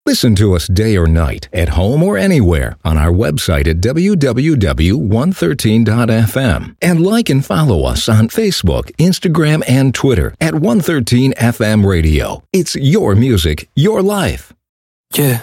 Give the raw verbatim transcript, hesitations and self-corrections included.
Listen to us day or night, at home or anywhere, on our website at w w w dot one thirteen dot f m. And like and follow us on Facebook, Instagram, and Twitter at one thirteen F M Radio. It's your music, your life. Yeah.